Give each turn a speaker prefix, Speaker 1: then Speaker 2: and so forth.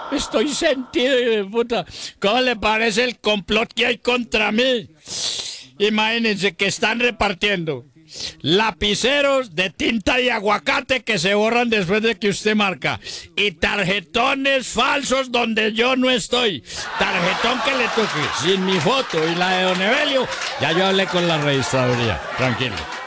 Speaker 1: Estoy sentido, hijo de puta. ¿Cómo le parece el complot que hay contra mí? Imagínense que están repartiendo lapiceros de tinta de aguacate que se borran después de que usted marca y tarjetones falsos donde yo no estoy. Tarjetón que le toque sin mi foto y la de don Evelio. Ya yo hablé con la registraduría. Tranquilo.